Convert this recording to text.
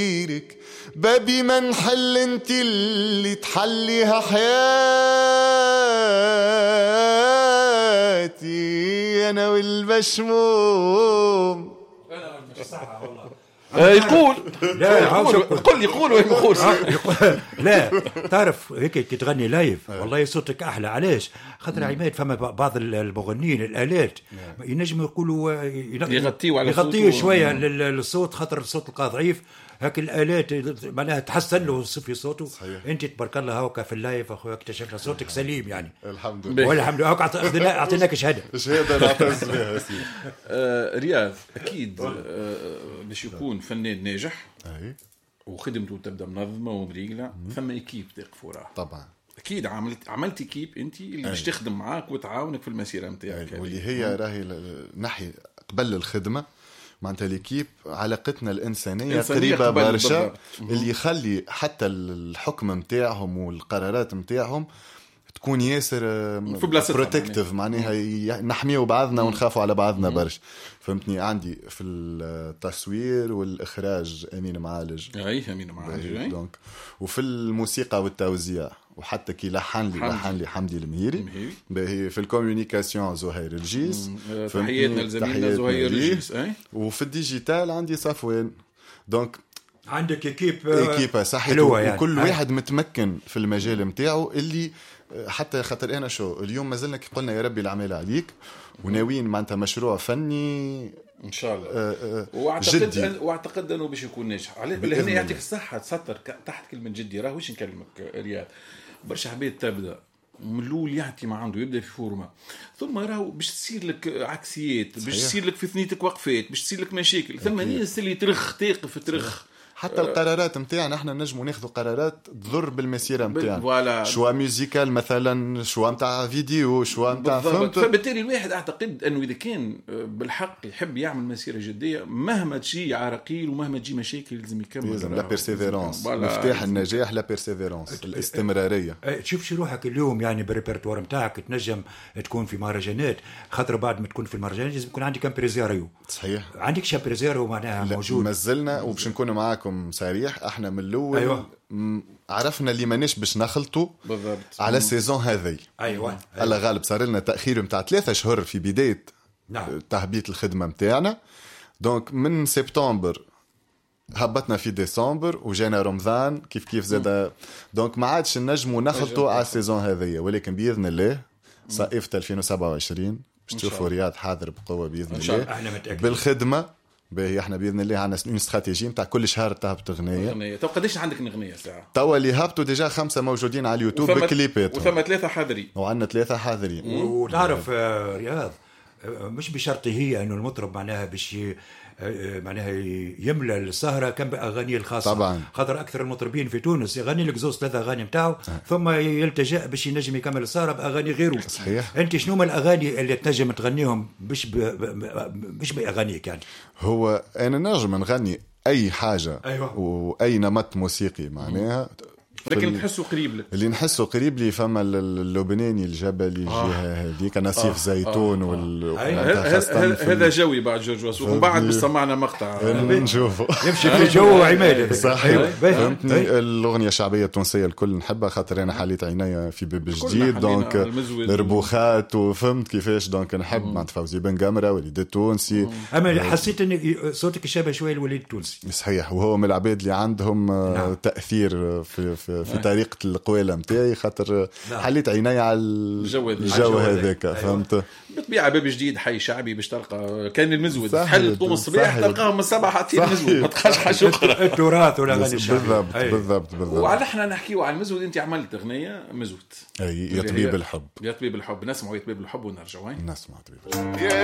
بابي منحل انت اللي تحليها حياتي انا والبشموم. يقول لا يقول وين يقول لا تعرف هيك كي تغني لايف والله صوتك احلى. علاش؟ خاطر عماد فما بعض المغنيين الالات ينجموا يقولوا يغطيوا شويه للصوت، خاطر الصوت القى ضعيف هاك الالات معناها تحسن له في صوته. صحيح. انت تبارك الله هاكا في اللايف اخويا اكتشفنا صوتك سليم يعني الحمد لله. والحمد لله اعطيناك شهاده نعتز بها سي رياض. اكيد باش يكون فنان ناجح وخدمته تبدا منظمه ومريقله ثم اكيب تقف وراه طبعا. اكيد عملت اكيب انت اللي باش تخدم معاك وتعاونك في المسيره نتاعك واللي هي راهي ناحيه قبل الخدمه معناتها ليكيب علاقتنا الإنسانية قريبة برشا اللي يخلي حتى الحكم متاعهم والقرارات متاعهم تكون ياسر بروتكتيف معناها نحميو بعضنا ونخافوا على بعضنا برشا. فهمتني؟ عندي في التصوير والإخراج أمين معالج دونك، وفي الموسيقى والتوزيع وحتى كي لحن لي حمدي المهيري. في الكوميونيكاسيون زهير الجيس، تحياتنا لزميلنا زهير الجيس. وفي الديجيتال عندي صفوان. دونك عندك اكيبا صحيح يعني. وكل واحد متمكن في المجال متاعه اللي حتى خاطر انا اليوم ما زلنا كي قلنا يا ربي العمل عليك وناويين معناتها مشروع فني ان شاء الله. واعتقد انه باش يكون ناجح. هنا يعطيك الصحه تسطر تحت كلمه جدي. راه واش نكلمك رياض، برشا عباد تبدا من الاول يعطي ما عنده يبدا في فورمه، ثم راهو باش تصير لك عكسيات، باش تصير لك في ثنيتك وقفات، باش تصير لك مشاكل. ثم ناس اللي ترخ حتى القرارات متاعنا احنا نجموا ناخذوا قرارات تضر بالمسيره متاعنا. شوا ميوزيكال مثلا، شوا متاع فيديو، شوا متاع فبالتالي الواحد اعتقد انه اذا كان بالحق يحب يعمل مسيره جديه مهما تجي عراقيل ومهما تجي مشاكل لازم يكمل. لازم لا بيرسيفيرانس. مفتاح النجاح لا بيرسيفيرانس، الاستمراريه. تشوفش روحك اليوم يعني بالريبرتوار نتاعك تنجم تكون في مهرجانات، خاطر بعد ما تكون في المهرجانات لازم يكون عندك امبريزياريو. صحيح. عندك شابريزياريو معناها موجود. مازلنا وباش نكون معاكم صريح احنا من الاول عرفنا اللي ماناش باش نخلطوا على السيزون هذه. الله غالب صار لنا تاخير نتاع 3 شهور في بدايه تهبيط الخدمه نتاعنا. دونك من سبتمبر هبطنا في ديسمبر وجانا رمضان كيف زاد. دونك ما عادش نجموا نخلطوا على السيزون هذه، ولكن باذن الله صيفة 2027 باش تشوفوا رياض حاضر بقوه باذن الله بالخدمه. باهي احنا باذن الله عندنا اون استراتيجيه نتاع كل شهر تهبط اغنيه. تو قداش عندك اغنيه ساعه؟ توا اللي هبطوا ديجا 5 موجودين على اليوتيوب بكليبات، وثم 3 حاضرين، وعندنا 3 حاضرين. وتعرف رياض مش بشرط هي انه المطرب معناها باش معناها يملى السهره كان باغاني الخاصه طبعا. خاطر اكثر المطربين في تونس يغني لك 2-3 اغاني نتاعو ثم يلتجأ باش ينجم يكمل السهره باغاني غيره. صحيح. انت شنو من الاغاني اللي تنجم تغنيهم مش باغانيك يعني؟ هو انا نجم نغني اي حاجه. واي نمط موسيقي معناها، لكن تحسه قريب لك. اللي نحسه قريب لي فما اللبناني الجبلي الجهه هذيك نصيف زيتون هذا جوي بعد جورج وسوق. ومن بعد بسمعنا مقطع نشوفه يمشي في جو عماد. صحيح. فهمتني؟ الاغنيه الشعبيه التونسيه الكل نحبها خاطر انا حليت عينيا في باب جديد. دونك الربوخات وفهمت كيفاش. دونك نحب مع فوزي بن قمره وليد التونسي. اما حسيت ان صوتك شبه شويه الوليد التونسي. صحيح. وهو من العباد اللي عندهم تاثير في طريقة القوالة متاعي، خاطر حليت عيني على الجو هذاك. فهمت؟ بطبيعة باب جديد حي شعبي باش تلقى كان المزود حل تقوم الصباح تلقاهم من 7 حاطين المزود، ما تلقاش حاجة أخرى. التراث ولا غني الشعبي. بالضبط. وعلى احنا نحكيو على المزود. انت عملت اغنية مزود يا طبيب الحب. نسمعوا يا طبيب الحب ونرجعوا. نسمع طبيب الحب.